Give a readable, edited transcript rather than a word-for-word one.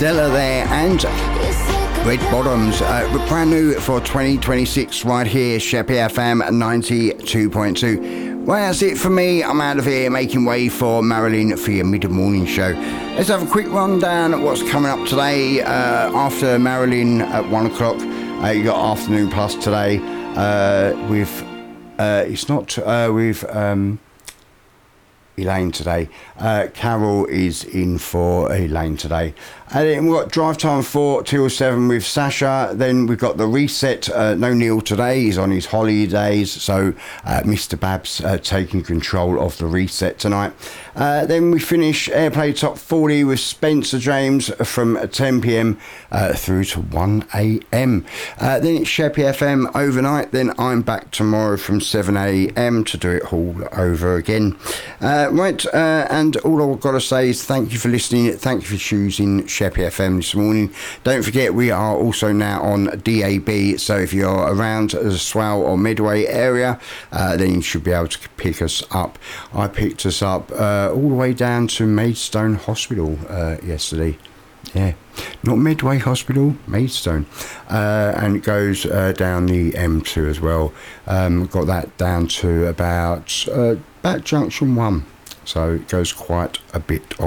Della there and Red Bottoms, brand new for 2026 right here, Sheppey FM 92.2. Well, that's it for me. I'm out of here, making way for Marilyn for your mid-morning show. Let's have a quick rundown of what's coming up today. After Marilyn at 1 o'clock, you got Afternoon Plus today with Elaine today. Carol is in for Elaine today. And then we've got Drive Time 4 till 7 with Sasha. Then we've got the Reset. No Neil today. He's on his holidays. So Mr. Babs taking control of the Reset tonight. Then we finish Airplay Top 40 with Spencer James from 10 p.m. Through to 1 a.m. Then it's Sheppey FM overnight. Then I'm back tomorrow from 7 a.m. to do it all over again. And all I've got to say is thank you for listening. Thank you for choosing Sheppey FM this morning. Don't forget we are also now on DAB, so if you're around the Swale or Medway area, then you should be able to pick us up. I picked us up all the way down to Maidstone Hospital yesterday. Yeah, not Medway Hospital, Maidstone. And it goes down the M2 as well. Got that down to about Junction 1. So it goes quite a bit